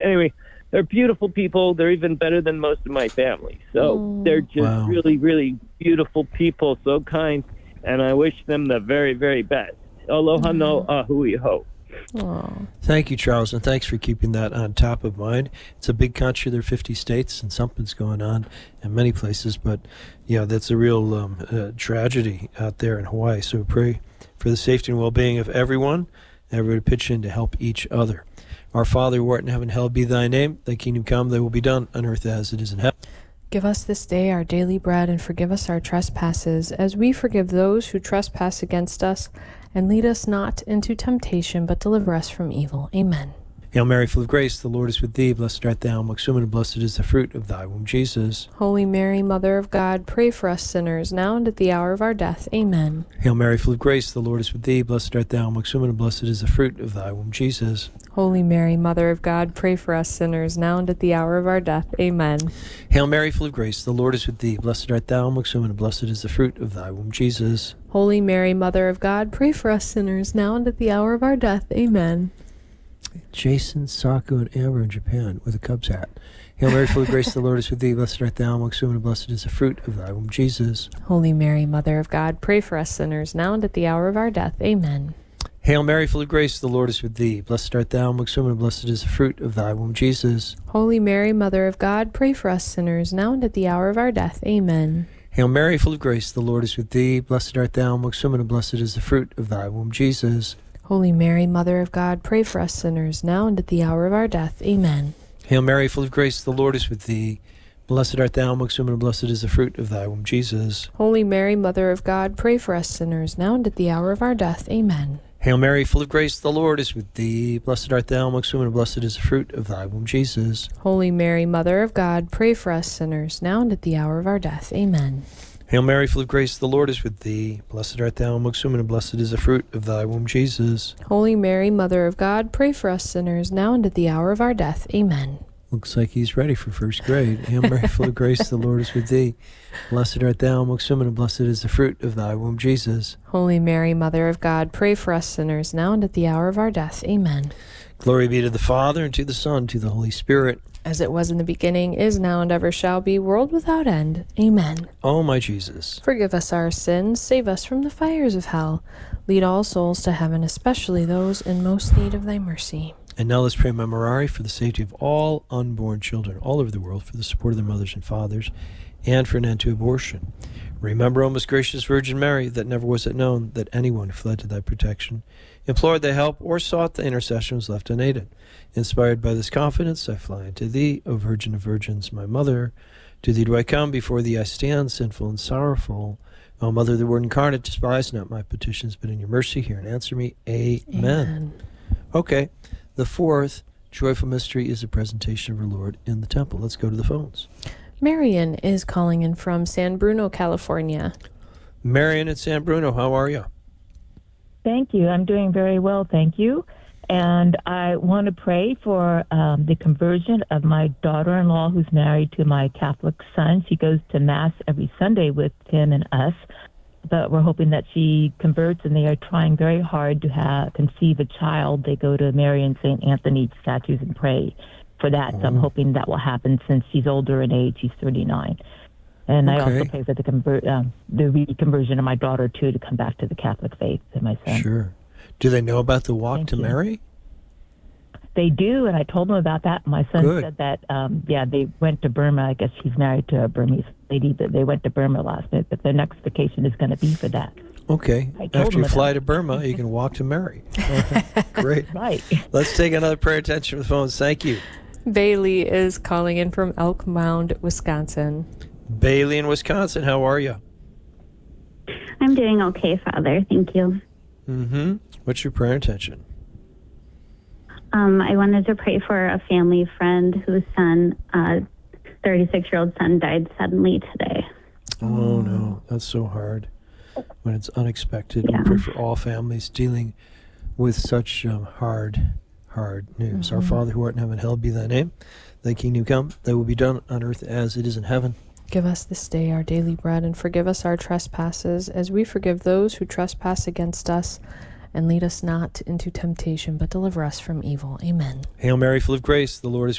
Anyway, they're beautiful people. They're even better than most of my family. So they're just really, really beautiful people, so kind, and I wish them the very, very best. Aloha no ahui ho. Thank you, Charles, and thanks for keeping that on top of mind. It's a big country. There are 50 states, and something's going on in many places. But, yeah, that's a real tragedy out there in Hawaii. So we pray for the safety and well-being of everyone, and everybody pitch in to help each other. Our Father, who art in heaven, hallowed be thy name. Thy kingdom come, thy will be done on earth as it is in heaven. Give us this day our daily bread, and forgive us our trespasses, as we forgive those who trespass against us. And lead us not into temptation, but deliver us from evil. Amen. Hail Mary, full of grace, the Lord is with thee. Blessed art thou amongst women, and blessed is the fruit of thy womb, Jesus. Holy Mary, Mother of God, pray for us sinners, now and at the hour of our death. Amen. Hail Mary, full of grace, the Lord is with thee. Blessed art thou amongst women, and blessed is the fruit of thy womb, Jesus. Holy Mary, Mother of God, pray for us sinners, now and at the hour of our death. Amen. Hail Mary, full of grace, the Lord is with thee. Blessed art thou amongst women, and blessed is the fruit of thy womb, Jesus. Holy Mary, Mother of God, pray for us sinners, now and at the hour of our death. Amen. Jason, Saku, and Amber in Japan with a Cubs hat. Hail Mary, full of grace, the Lord is with thee. Blessed art thou amongst women, and blessed is the fruit of thy womb, Jesus. Holy Mary, Mother of God, pray for us sinners, now and at the hour of our death. Amen. Hail Mary, full of grace, the Lord is with thee. Blessed art thou amongst women, and blessed is the fruit of thy womb, Jesus. Holy Mary, Mother of God, pray for us sinners, now and at the hour of our death. Amen. Hail Mary, full of grace, the Lord is with thee. Blessed art thou amongst women, and blessed is the fruit of thy womb, Jesus. Holy Mary, Mother of God, pray for us sinners, now and at the hour of our death. Amen. Hail Mary, full of grace, the Lord is with thee. Blessed art thou amongst women, and blessed is the fruit of thy womb, Jesus. Holy Mary, Mother of God, pray for us sinners, now and at the hour of our death. Amen. Hail Mary, full of grace, the Lord is with thee. Blessed art thou amongst women, and blessed is the fruit of thy womb, Jesus. Holy Mary, Mother of God, pray for us sinners, now and at the hour of our death. Amen. Hail Mary, full of grace, the Lord is with thee. Blessed art thou amongst women, and blessed is the fruit of thy womb, Jesus. Holy Mary, Mother of God, pray for us sinners, now and at the hour of our death. Amen. Looks like he's ready for first grade. Hail Mary, full of grace, the Lord is with thee. Blessed art thou amongst women, and blessed is the fruit of thy womb, Jesus. Holy Mary, Mother of God, pray for us sinners, now and at the hour of our death. Amen. Glory be to the Father, and to the Son, and to the Holy Spirit. As it was in the beginning, is now, and ever shall be, world without end. Amen. O my Jesus, forgive us our sins, save us from the fires of hell. Lead all souls to heaven, especially those in most need of thy mercy. And now let's pray Memorare for the safety of all unborn children all over the world, for the support of their mothers and fathers, and for an end to abortion. Remember, O most gracious Virgin Mary, that never was it known that anyone who fled to thy protection, implored thy help, or sought thy intercession was left unaided. Inspired by this confidence, I fly unto thee, O Virgin of Virgins, my Mother. To thee do I come, before thee I stand, sinful and sorrowful. O Mother of the Word incarnate, despise not my petitions, but in your mercy hear and answer me. Amen. Okay, the fourth joyful mystery is the presentation of our Lord in the temple. Let's go to the phones. Marion is calling in from San Bruno, California. Marion in San Bruno, how are you? Thank you. I'm doing very well, thank you. And I want to pray for the conversion of my daughter-in-law who's married to my Catholic son. She goes to Mass every Sunday with him and us, but we're hoping that she converts, and they are trying very hard to conceive a child. They go to Mary and St. Anthony statues and pray for that. So I'm hoping that will happen since she's older in age. She's 39. And I also pray for the reconversion of my daughter, too, to come back to the Catholic faith, and my son. Sure. Do they know about the walk to Mary? They do, and I told them about that. My son said that, they went to Burma. I guess he's married to a Burmese lady, but they went to Burma last night, but their next vacation is going to be for that. Okay. After you fly to Burma, you can walk to Mary. Great. Right. Let's take another prayer attention from the phones. Thank you. Bailey is calling in from Elk Mound, Wisconsin. Bailey in Wisconsin, how are you? I'm doing okay, Father. Thank you. Mm-hmm. What's your prayer intention? I wanted to pray for a family friend whose son, 36-year-old son, died suddenly today. Oh, no. That's so hard when it's unexpected. Yeah. We pray for all families dealing with such hard news. Mm-hmm. Our Father who art in heaven, hallowed be thy name. Thy kingdom come, thy will be done on earth as it is in heaven. Give us this day our daily bread, and forgive us our trespasses, as we forgive those who trespass against us. And lead us not into temptation, but deliver us from evil. Amen. Hail Mary, full of grace, the Lord is